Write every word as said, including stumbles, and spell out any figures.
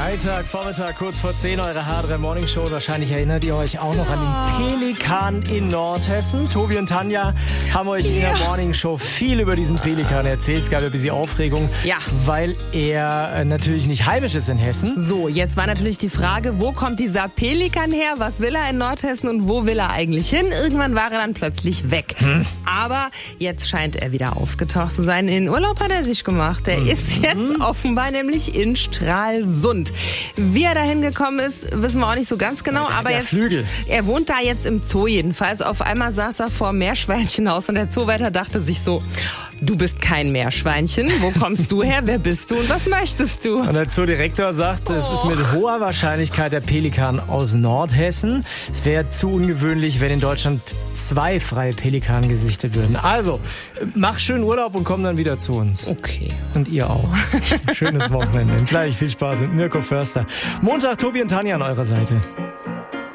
Freitag, Vormittag, kurz vor zehn, eure H drei Morning Show. Wahrscheinlich erinnert ihr euch auch noch an den Pelikan in Nordhessen. Tobi und Tanja haben euch ja. in der Morning Show viel über diesen Pelikan erzählt. Es gab ein bisschen Aufregung, ja. weil er natürlich nicht heimisch ist in Hessen. So, jetzt war natürlich die Frage, wo kommt dieser Pelikan her? Was will er in Nordhessen und wo will er eigentlich hin? Irgendwann war er dann plötzlich weg. Hm. Aber jetzt scheint er wieder aufgetaucht zu sein. In Urlaub hat er sich gemacht. Er hm. ist jetzt offenbar nämlich in Stralsund. Wie er da hingekommen ist, wissen wir auch nicht so ganz genau. Aber jetzt, Flügel. Er wohnt da jetzt im Zoo jedenfalls. Auf einmal saß er vor dem Meerschweinchenhaus und der Zoowärter dachte sich so, du bist kein Meerschweinchen. Wo kommst du her? Wer bist du und was möchtest du? Und der Zoodirektor sagt, oh. es ist mit hoher Wahrscheinlichkeit der Pelikan aus Nordhessen. Es wäre zu ungewöhnlich, wenn in Deutschland zwei freie Pelikane gesichtet würden. Also, mach schön Urlaub und komm dann wieder zu uns. Okay. Und ihr auch. Schönes Wochenende. Und gleich viel Spaß mit Mirko Förster. Montag, Tobi und Tanja an eurer Seite.